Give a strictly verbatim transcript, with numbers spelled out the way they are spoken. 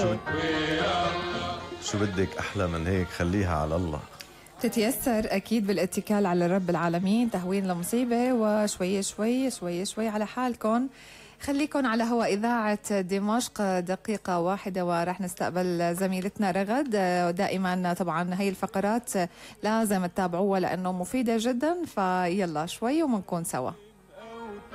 شو شو بدك أحلى من هيك؟ خليها على الله. تتيسر أكيد بالاتكال على رب العالمين، تهوين المصيبة وشوي شوي شوي شوي على حالكم. خليكن على هوا إذاعة دمشق دقيقة واحدة ورح نستقبل زميلتنا رغد. دائما طبعا هي الفقرات لازم تتابعوها لأنه مفيدة جدا، فيلا شوي ومنكون سوا.